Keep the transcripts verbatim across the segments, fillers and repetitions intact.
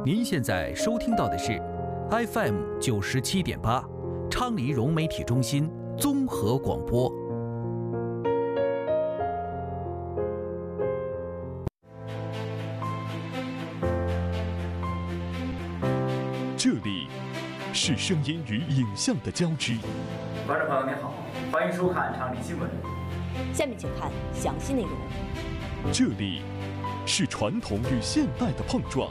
您现在收听到的是 F M 九十七点八，昌黎融媒体中心综合广播。 这里是声音与影像的交织。 观众朋友您好，欢迎收看昌黎新闻。 下面请看详细内容。 这里是传统与现代的碰撞。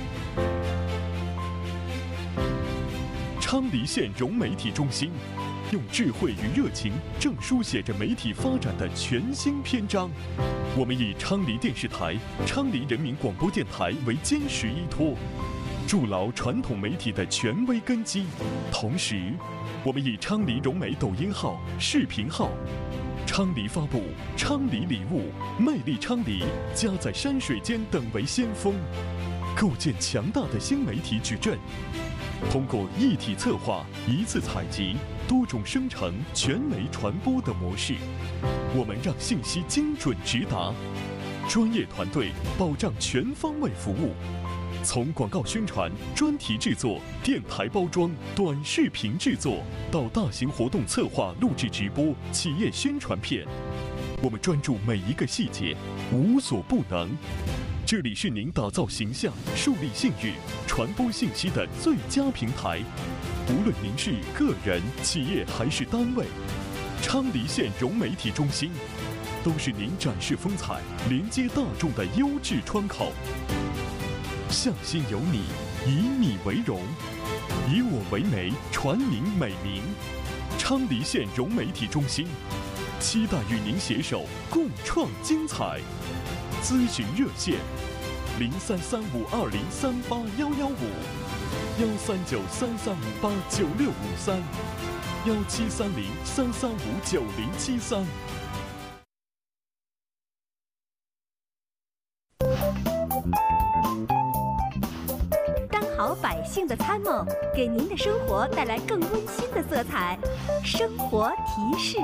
昌黎县融媒体中心用智慧与热情，正书写着媒体发展的全新篇章。我们以昌黎电视台、昌黎人民广播电台为坚实依托，筑牢传统媒体的权威根基。同时，我们以昌黎融媒抖音号、视频号、昌黎发布、昌黎礼物、魅力昌黎、家在山水间等为先锋，构建强大的新媒体矩阵。通过一体策划、一次采集、多种生成、全媒传播的模式，我们让信息精准直达，专业团队保障全方位服务。从广告宣传、专题制作、电台包装、短视频制作，到大型活动策划、录制直播、企业宣传片，我们专注每一个细节，无所不能。这里是您打造形象、树立信誉、传播信息的最佳平台。无论您是个人、企业还是单位，昌黎县融媒体中心都是您展示风采、连接大众的优质窗口。向心有你，以你为荣，以我为媒，传您美名。昌黎县融媒体中心，期待与您携手共创精彩。咨询热线：零三三五二零三八幺幺五，幺三九三三五八九六五三，幺七三零三三五九零七三。 当好百姓的参谋，给您的生活带来更温馨的色彩。生活提示。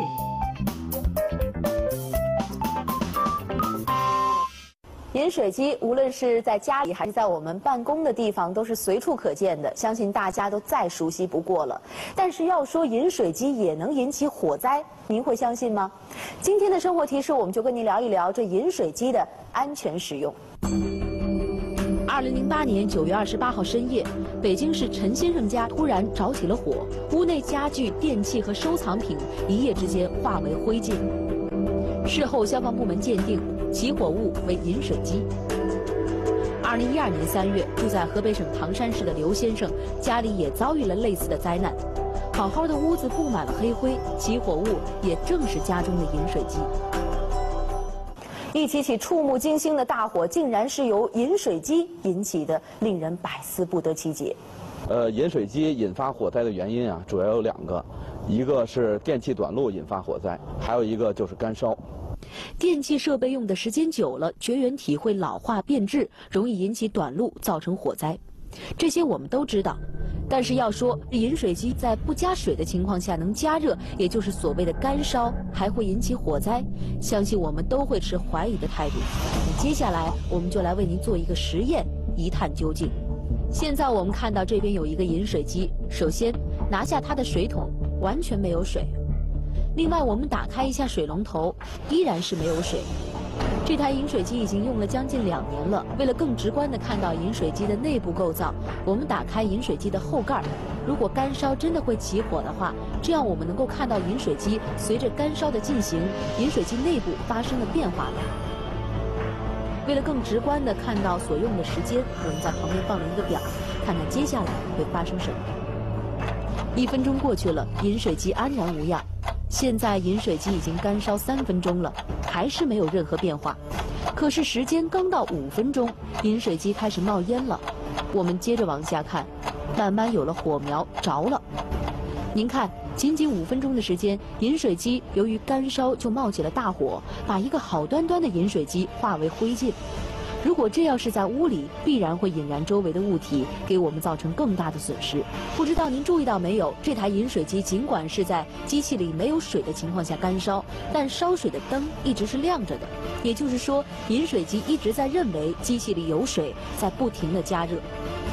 饮水机无论是在家里还是在我们办公的地方，都是随处可见的，相信大家都再熟悉不过了。但是要说饮水机也能引起火灾，您会相信吗？今天的生活提示，我们就跟您聊一聊这饮水机的安全使用。二零零八年九月二十八号深夜，北京市陈先生家突然着起了火，屋内家具、电器和收藏品一夜之间化为灰烬。事后消防部门鉴定，起火物为饮水机。二零一二年三月，住在河北省唐山市的刘先生家里也遭遇了类似的灾难，好好的屋子布满了黑灰，起火物也正是家中的饮水机。一起起触目惊心的大火，竟然是由饮水机引起的，令人百思不得其解。 呃，饮水机引发火灾的原因啊，主要有两个，一个是电气短路引发火灾，还有一个就是干烧。 电器设备用的时间久了，绝缘体会老化变质，容易引起短路，造成火灾。这些我们都知道，但是要说饮水机在不加水的情况下能加热，也就是所谓的干烧，还会引起火灾，相信我们都会持怀疑的态度。那接下来我们就来为您做一个实验，一探究竟。现在我们看到这边有一个饮水机，首先拿下它的水桶，完全没有水。另外我们打开一下水龙头，依然是没有水。这台饮水机已经用了将近两年了，为了更直观地看到饮水机的内部构造，我们打开饮水机的后盖。如果干烧真的会起火的话，这样我们能够看到饮水机随着干烧的进行，饮水机内部发生了变化了。为了更直观地看到所用的时间，我们在旁边放了一个表，看看接下来会发生什么。一分钟过去了，饮水机安然无恙。现在饮水机已经干烧三分钟了，还是没有任何变化。可是时间刚到五分钟，饮水机开始冒烟了。我们接着往下看，慢慢有了火苗，着了。您看，仅仅五分钟的时间，饮水机由于干烧就冒起了大火，把一个好端端的饮水机化为灰烬。如果这要是在屋里，必然会引燃周围的物体，给我们造成更大的损失。不知道您注意到没有，这台饮水机尽管是在机器里没有水的情况下干烧，但烧水的灯一直是亮着的，也就是说，饮水机一直在认为机器里有水，在不停地加热。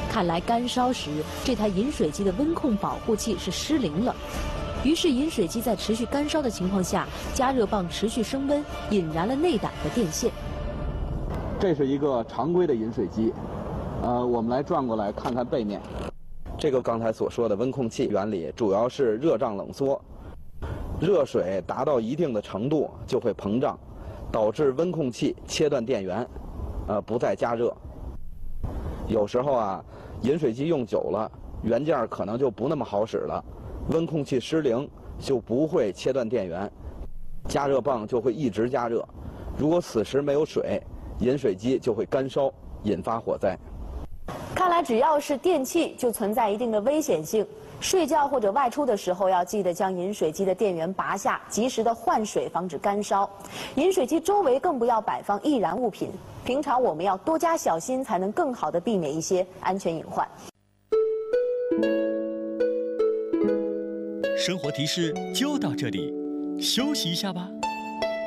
看来干烧时这台饮水机的温控保护器是失灵了。于是饮水机在持续干烧的情况下，加热棒持续升温，引燃了内胆的电线。 这是一个常规的饮水机，呃，我们来转过来看看背面。这个刚才所说的温控器原理主要是热胀冷缩，热水达到一定的程度就会膨胀，导致温控器切断电源，呃，不再加热。有时候啊，饮水机用久了，元件可能就不那么好使了，温控器失灵就不会切断电源，加热棒就会一直加热。如果此时没有水，饮水机就会干烧，引发火灾。 看来只要是电器，就存在一定的危险性。睡觉或者外出的时候，要记得将饮水机的电源拔下，及时的换水，防止干烧。饮水机周围更不要摆放易燃物品。平常我们要多加小心，才能更好的避免一些安全隐患。 生活提示就到这里，休息一下吧。